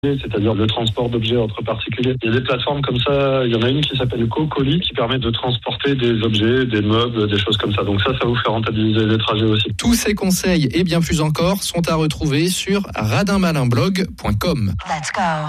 c'est-à-dire le transport d'objets entre particuliers. Il y a des plateformes comme ça, il y en a une qui s'appelle CoColis qui permet de transporter des objets, des meubles, des choses comme ça. Donc ça vous fait rentabiliser les trajets aussi. Tous ces conseils et bien plus encore sont à retrouver sur radinmalinblog.com. Let's go.